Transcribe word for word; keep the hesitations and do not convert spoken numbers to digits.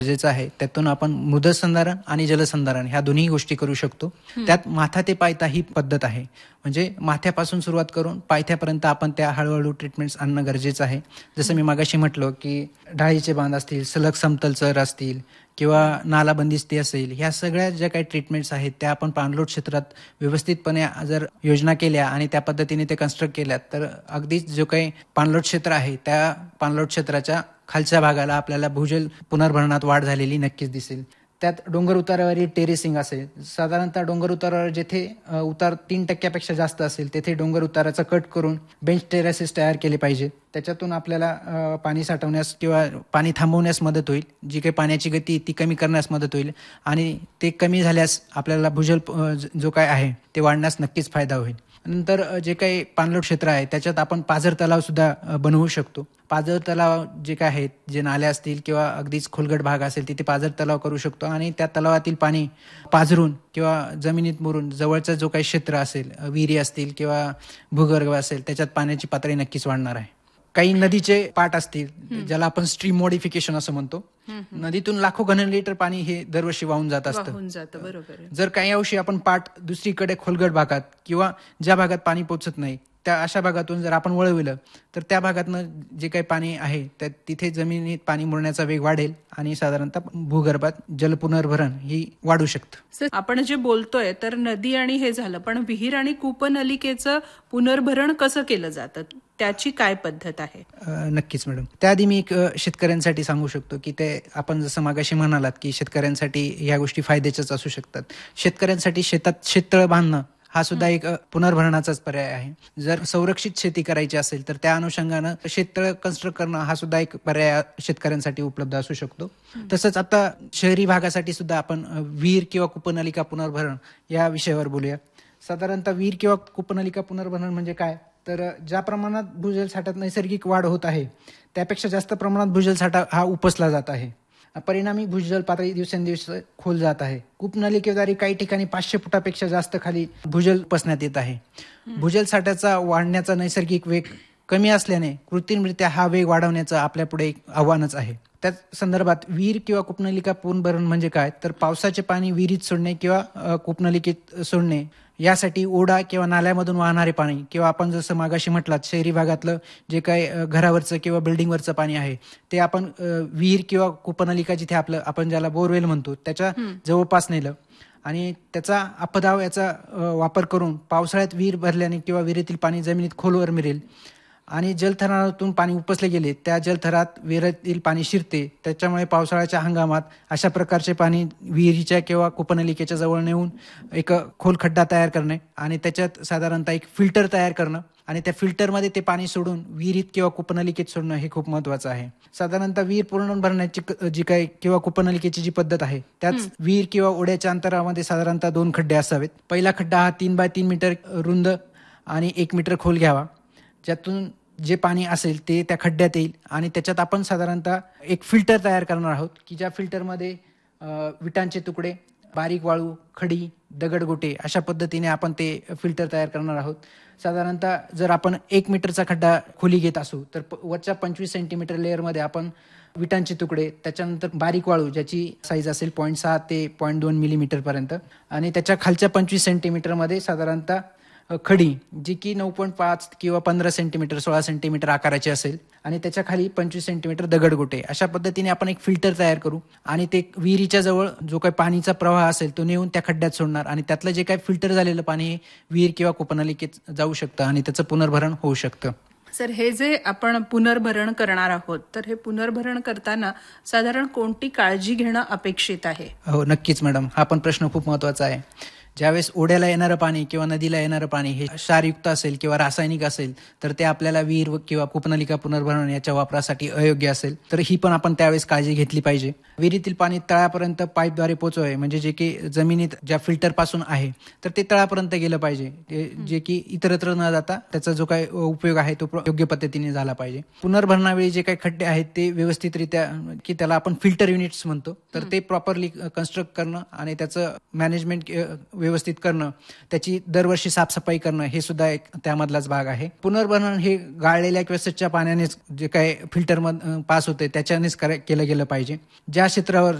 गरजेचं आहे. त्यातून आपण मृदसंधारण आणि जलसंधारण ह्या दोन्ही गोष्टी करू शकतो. त्यात माथा ते पायथा ही पद्धत आहे. म्हणजे माथ्यापासून सुरुवात करून पायथ्यापर्यंत आपण त्या हळूहळू ट्रीटमेंट्स आणणं गरजेचं आहे. जसं मी मगाशी म्हटलं की ढाळीचे बांध असतील, सलग समतल चर असतील किंवा नाला बंदिस्ती असेल, ह्या सगळ्या ज्या काही ट्रीटमेंट्स आहेत त्या आपण पाणलोट क्षेत्रात व्यवस्थितपणे जर योजना केल्या आणि त्या पद्धतीने ते कन्स्ट्रक्ट केल्या तर अगदीच जो काही पाणलोट क्षेत्र आहे त्या पाणलोट क्षेत्राच्या खालच्या भागाला आपल्याला भूजल पुनर्भरणात वाढ झालेली नक्कीच दिसेल. त्यात डोंगर उतारावरील टेरेसिंग असेल, साधारणतः डोंगर उतारावर जेथे उतार तीन टक्क्यापेक्षा जास्त असेल तेथे डोंगर उताराचा कट करून बेंच टेरेसेस तयार केले पाहिजे. त्याच्यातून आपल्याला पाणी साठवण्यास किंवा पाणी थांबवण्यास मदत होईल. जी काही पाण्याची गती ती कमी करण्यास मदत होईल आणि ते कमी झाल्यास आपल्याला भूजल जो काय आहे ते वाढण्यास नक्कीच फायदा होईल. नंतर जे काही पाणलोट क्षेत्र आहे त्याच्यात आपण पाझर तलाव सुद्धा बनवू शकतो. पाझर तलाव जे काय आहेत, जे नाले असतील किंवा अगदीच खोलगट भाग असेल तिथे पाझर तलाव करू शकतो आणि त्या तलावातील पाणी पाझरून किंवा जमिनीत मुरून जवळचा जो काही क्षेत्र असेल, विहिरी असतील किंवा भूगर्भ असेल त्याच्यात पाण्याची पातळी नक्कीच वाढणार आहे. काही नदीचे पाट असतील ज्याला आपण स्ट्रीम मॉडिफिकेशन असं म्हणतो. नदीतून लाखो घनलिटर पाणी हे दरवर्षी वाहून जात असतं. जर काही अंशी आपण पाट दुसरीकडे खोलगट भागात किंवा ज्या भागात पाणी पोहोचत नाही त्या अशा भागातून जर आपण वळविलं तर त्या भागातनं जे काही पाणी आहे त्या तिथे जमिनीत पाणी मुरण्याचा वेग वाढेल आणि साधारणतः भूगर्भात जल पुनर्भरण ही वाढू शकतं. सर, आपण जे बोलतोय तर नदी आणि हे झालं, पण विहीर आणि कूपनलिकेचं पुनर्भरण कसं केलं जातं, त्याची काय पद्धत आहे? नक्कीच मॅडम. त्याआधी मी एक शेतकऱ्यांसाठी सांगू शकतो की ते आपण जसं मागाशी म्हणालात की शेतकऱ्यांसाठी ह्या गोष्टी फायद्याच्याच असू शकतात. शेतकऱ्यांसाठी शेतात शेततळ बांधणं हा सुद्धा एक पुनर्भरणाचाच पर्याय आहे. जर संरक्षित शेती करायची असेल तर त्या अनुषंगानं शेततळ कन्स्ट्रक्ट करणं हा सुद्धा एक पर्याय शेतकऱ्यांसाठी उपलब्ध असू शकतो. तसंच आता शहरी भागासाठी सुद्धा आपण विहीर किंवा कूपनलिका पुनर्भरण या विषयावर बोलूया. साधारणतः विहीर किंवा कूपनलिका पुनर्भरण म्हणजे काय, तर ज्या प्रमाणात भूजल साठ्यात नैसर्गिक वाढ होत आहे त्यापेक्षा जास्त प्रमाणात भूजल साठा हा उपसला जात आहे. परिणामी भूजल पातळी दिवसेंदिवस खोल जात आहे. कूपनलिकेद्वारे काही ठिकाणी पाचशे फुटापेक्षा जास्त खाली भूजल उपसण्यात येत आहे. भूजल साठ्याचा वाढण्याचा नैसर्गिक वेग कमी असल्याने कृत्रिमरित्या हा वेग वाढवण्याचं आपल्यापुढे एक आव्हानच आहे. त्या संदर्भात विहीर किंवा कूपनलिका पुनर्भरण म्हणजे काय, तर पावसाचे पाणी विहिरीत सोडणे किंवा कूपनलिकेत सोडणे यासाठी ओढा किंवा नाल्यामधून वाहणारे पाणी किंवा आपण जसं मागाशी म्हटलात शहरी भागातलं जे काही घरावरचं किंवा बिल्डिंगवरचं पाणी आहे ते आपण विहीर किंवा कूपनलिका जिथे आपलं आपण ज्याला बोरवेल म्हणतो त्याच्या जवळपास नेलं आणि त्याचा अपदाव याचा वापर करून पावसाळ्यात विहीर भरल्याने किंवा विहिरीतील पाणी जमिनीत खोलवर मिळेल आणि जलथरातून पाणी उपसले गेले त्या जलथरात विहिरीतील पाणी शिरते. त्याच्यामुळे पावसाळ्याच्या हंगामात अशा प्रकारचे पाणी विहिरीच्या किंवा कूपनलिकेच्या जवळ नेऊन एक खोल खड्डा तयार करणे आणि त्याच्यात साधारणतः एक फिल्टर तयार करणं आणि त्या फिल्टरमध्ये ते पाणी सोडून विहिरीत किंवा कूपनलिकेत सोडणं हे खूप महत्वाचं आहे. साधारणतः विहीर पूर्ण भरण्याची जी काही किंवा कूपनलिकेची जी पद्धत आहे त्याच विहीर किंवा ओढ्याच्या अंतरामध्ये साधारणतः दोन खड्डे असावेत. पहिला खड्डा हा तीन बाय तीन मीटर रुंद आणि एक मीटर खोल घ्यावा, ज्यातून जे पाणी असेल ते त्या खड्ड्यात येईल आणि त्याच्यात आपण साधारणतः एक फिल्टर तयार करणार आहोत की ज्या फिल्टरमध्ये विटांचे तुकडे, बारीक वाळू, खडी, दगडगोटे अशा पद्धतीने आपण ते फिल्टर तयार करणार आहोत. साधारणतः जर आपण एक मीटरचा खड्डा खोली घेत असू तर वरच्या पंचवीस सेंटीमीटर लेअरमध्ये आपण विटांचे तुकडे, त्याच्यानंतर बारीक वाळू ज्याची साईज असेल पॉईंट सहा ते पॉईंट दोन मिलीमीटर पर्यंत आणि त्याच्या खालच्या पंचवीस सेंटीमीटरमध्ये साधारणतः खडी जी की नऊ पॉईंट पाच किंवा पंधरा सेंटीमीटर सोळा सेंटीमीटर आकाराची असेल आणि त्याच्या खाली पंचवीस सेंटीमीटर दगडगोटे अशा पद्धतीने आपण एक फिल्टर तयार करू आणि ते विहिरीच्या जवळ जो काही पाणीचा प्रवाह असेल तो नेऊन त्या खड्ड्यात सोडणार आणि त्यातलं जे काही फिल्टर झालेलं पाणी विहीर किंवा कूपनलिकेत जाऊ शकतं आणि त्याचं पुनर्भरण होऊ शकतं. सर, हे जे आपण पुनर्भरण करणार आहोत तर हे पुनर्भरण करताना साधारण कोणती काळजी घेणं अपेक्षित आहे? हो नक्कीच मॅडम, हा पण प्रश्न खूप महत्वाचा आहे. ज्यावेळेस ओढ्याला येणारं पाणी किंवा नदीला येणारं पाणी हे क्षारयुक्त असेल किंवा रासायनिक असेल तर ते आपल्याला विहीर किंवा कूपनलिका पुनर्भरण याच्या वापरासाठी अयोग्य असेल तर ही पण आपण त्यावेळेस काळजी घेतली पाहिजे. विहिरीतील पाणी तळापर्यंत पाईपद्वारे पोहोचवावे म्हणजे जे की जमिनीत ज्या फिल्टर पासून आहे तर ते तळापर्यंत गेलं पाहिजे, जे की इतरत्र न जाता त्याचा जो काही उपयोग आहे तो योग्य पद्धतीने झाला पाहिजे. पुनर्भरणावेळी जे काही खड्डे आहेत ते व्यवस्थितरित्या की त्याला आपण फिल्टर युनिट्स म्हणतो तर ते प्रॉपरली कन्स्ट्रक्ट करणं आणि त्याचं मॅनेजमेंट व्यवस्थित करणं, त्याची दरवर्षी साफसफाई करणं हे सुद्धा एक त्यामधलाच भाग आहे. पुनर्भरण हे गाळलेल्या किंवा स्वच्छ पाण्यानेच जे काय फिल्टर पास होते त्याच्यानेच केलं गेलं पाहिजे. ज्या क्षेत्रावर